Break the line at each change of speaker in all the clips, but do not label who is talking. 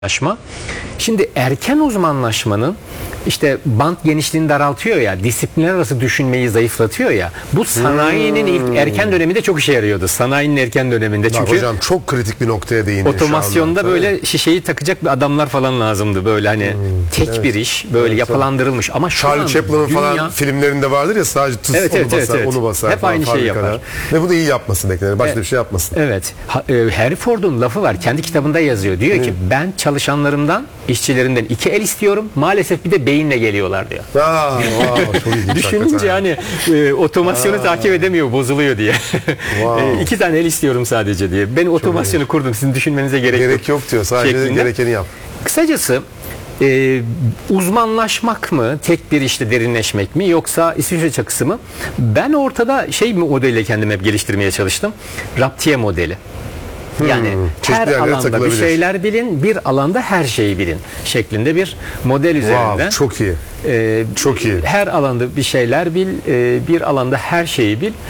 uzmanlaşma. Şimdi erken uzmanlaşmanın işte bant genişliğini daraltıyor ya, disiplinler arası düşünmeyi zayıflatıyor ya. Bu sanayinin ilk erken döneminde çok işe yarıyordu. Sanayinin erken döneminde çünkü
hocam çok kritik bir noktaya değindin.
otomasyonda böyle şişeyi takacak bir adamlar falan lazımdı. Böyle hani tek bir iş böyle yapılandırılmış ama şu
Charlie
an
Chaplin'in
dünya...
falan filmlerinde vardır ya, sadece tıs onu basar.
Hep aynı şeyi yapar.
Ve bu da iyi yapmasın beklenir. Başka bir şey yapmasın.
Evet. Harry Ford'un lafı var. Kendi kitabında yazıyor. Diyor ki ben çalışanlarımdan, işçilerimden 2 el istiyorum. Maalesef bir de beyinle geliyorlar diyor.
Çok ilginç.
Düşününce hani otomasyonu takip edemiyor, bozuluyor diye. 2 tane el istiyorum sadece diye. Ben otomasyonu kurdum. Sizin düşünmenize gerek
yok diyor. Sadece
şeklinde.
Gerekeni yap.
Kısacası uzmanlaşmak mı, tek bir işte derinleşmek mi, yoksa İsviçre çakısı mı? Ben ortada modeliyle kendimi hep geliştirmeye çalıştım. Raptiye modeli. Yani her alanda bir şeyler bilin, bir alanda her şeyi bilin şeklinde bir model üzerinden.
Çok iyi. Çok iyi.
Her alanda bir şeyler bil, bir alanda her şeyi bil.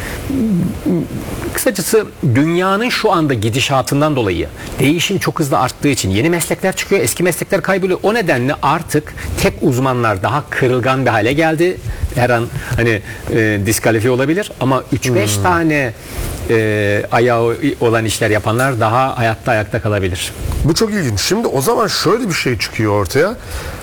Kısacası dünyanın şu anda gidişatından dolayı değişim çok hızlı arttığı için yeni meslekler çıkıyor, eski meslekler kayboluyor. O nedenle artık tek uzmanlar daha kırılgan bir hale geldi. Her an hani diskalifiye olabilir ama 3-5 tane ayağı olan işler yapanlar daha ayakta kalabilir.
Bu çok ilginç. Şimdi o zaman şöyle bir şey çıkıyor ortaya.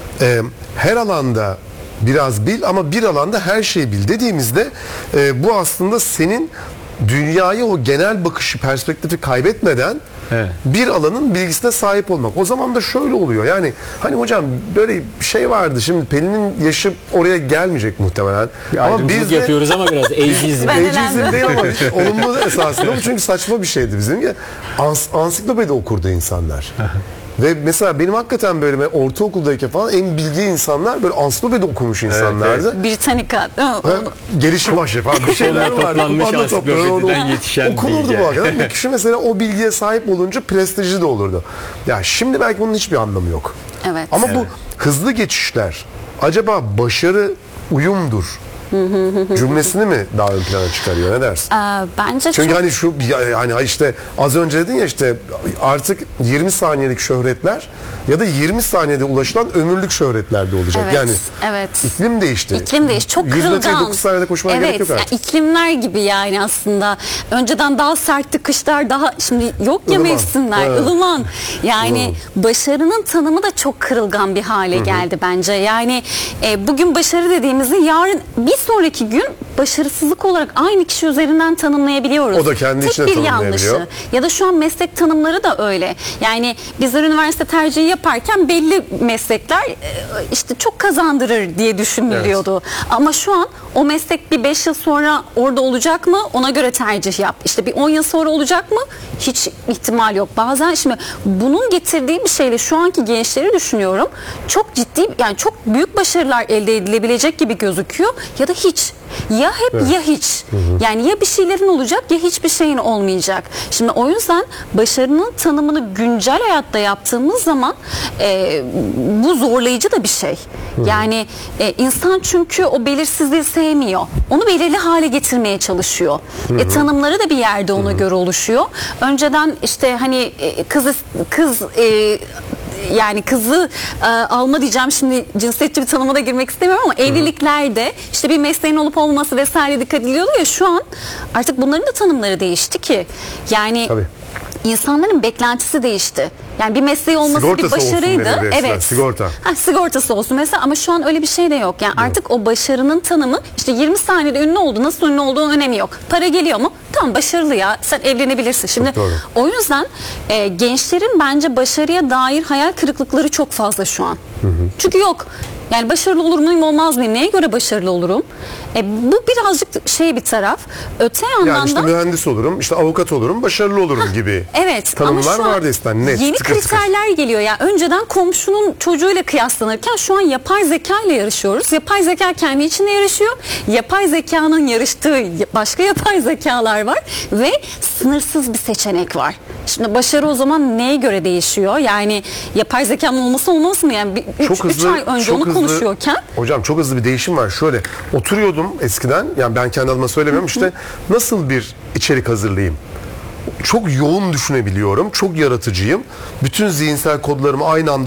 Her alanda biraz bil ama bir alanda her şeyi bil dediğimizde bu aslında senin dünyaya o genel bakışı, perspektifi kaybetmeden bir alanın bilgisine sahip olmak. O zaman da şöyle oluyor. Yani hani hocam böyle bir şey vardı. Şimdi Pelin'in yaşı oraya gelmeyecek muhtemelen.
Ama biz yapıyoruz ama biraz ageizm.
Ageizm değil ama olumlu esasında. Bu çünkü saçma bir şeydi bizim. Ansiklopedi okurdu insanlar. Ve mesela benim hakikaten böyle ortaokuldayken falan en bilgi insanlar böyle ansiklopedi okumuş insanlardı.
Evet. Britannica değil mi?
Gelişim başı falan bir şeyler var.
Ansiklopediden yetişen
okunurdu bu hakikaten. Bir kişi mesela o bilgiye sahip olunca prestijli de olurdu. Ya şimdi belki bunun hiçbir anlamı yok.
Evet.
Ama bu hızlı geçişler acaba başarı uyumdur cümlesini mi daha ön plana çıkarıyor, ne dersin?
Bence
çünkü hani şu hani işte az önce dedin ya, işte artık 20 saniyelik şöhretler ya da 20 saniyede ulaşılan ömürlük şöhretler de olacak.
Evet,
yani
evet.
iklim değişti.
İklim değişti. Çok
100 metreye
kırılgan.
9 saniyede koşmana gerek yok artık.
Yani iklimler gibi yani aslında. Önceden daha sertti kışlar, daha şimdi yok ya mevsimler. Ilıman. Yani başarının tanımı da çok kırılgan bir hale geldi bence. Yani bugün başarı dediğimizi yarın bir sonraki gün başarısızlık olarak aynı kişi üzerinden tanımlayabiliyoruz.
O da kendi
tek
içine
bir
tanımlayabiliyor.
yanlışı. Ya da şu an meslek tanımları da öyle. Yani bizler üniversite tercihi yaparken belli meslekler işte çok kazandırır diye düşünülüyordu. Evet. Ama şu an o meslek bir 5 yıl sonra orada olacak mı? Ona göre tercih yap. İşte bir 10 yıl sonra olacak mı? Hiç ihtimal yok. Bazen şimdi bunun getirdiği bir şeyle şu anki gençleri düşünüyorum. Çok ciddi, yani çok büyük başarılar elde edilebilecek gibi gözüküyor ya da hiç. Ya hep ya hiç. Yani ya bir şeylerin olacak ya hiçbir şeyin olmayacak. Şimdi o yüzden başarının tanımını güncel hayatta yaptığımız zaman bu zorlayıcı da bir şey. Yani insan çünkü o belirsizliği sevmiyor. Onu belirli hale getirmeye çalışıyor. Tanımları da bir yerde ona göre oluşuyor. Önceden işte hani yani kızı alma diyeceğim, şimdi cinsiyetçi bir tanıma da girmek istemiyorum ama evliliklerde işte bir mesleğin olup olmaması vesaire dikkat ediliyordu ya, şu an artık bunların da tanımları değişti ki. Yani
tabii.
İnsanların beklentisi değişti. Yani bir mesleği olması
sigortası
bir başarıydı.
Evet. Sigorta.
Sigortası olsun mesela, ama şu an öyle bir şey de yok. Yani artık o başarının tanımı işte 20 saniyede ünlü oldu. Nasıl ünlü olduğunun önemi yok. Para geliyor mu? Tamam, başarılı ya. Sen evlenebilirsin. Şimdi o yüzden gençlerin bence başarıya dair hayal kırıklıkları çok fazla şu an. Çünkü yok. Yani başarılı olur muyum, olmaz mıyım? Neye göre başarılı olurum? Bu birazcık bir taraf. Öte yandan
yani işte mühendis olurum, işte avukat olurum, başarılı olurum gibi tanımlar vardı eskiden. Net,
yeni kriterler geliyor. Yani önceden komşunun çocuğuyla kıyaslanırken şu an yapay zeka ile yarışıyoruz. Yapay zeka kendi içinde yarışıyor. Yapay zekanın yarıştığı başka yapay zekalar var ve sınırsız bir seçenek var. Şimdi başarı o zaman neye göre değişiyor? Yani yapay zekanın olması mı? Yani 3 ay önce onu konuşuyorken.
Hocam çok hızlı bir değişim var. Şöyle oturuyordum eskiden, yani ben kendi adıma söylemiyorum, işte nasıl bir içerik hazırlayayım? çok yoğun düşünebiliyorum. Çok yaratıcıyım. Bütün zihinsel kodlarımı aynı anda